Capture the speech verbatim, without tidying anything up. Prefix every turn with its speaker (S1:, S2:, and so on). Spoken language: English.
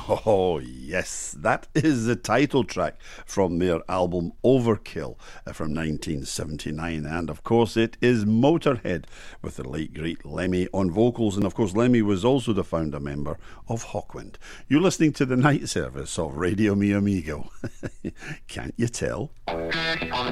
S1: Oh, yes, that is the title track from their album Overkill uh, from nineteen seventy-nine. And of course, it is Motorhead with the late great Lemmy on vocals. And of course, Lemmy was also the founder member of Hawkwind. You're listening to the night service of Radio Mi Amigo. Can't you tell?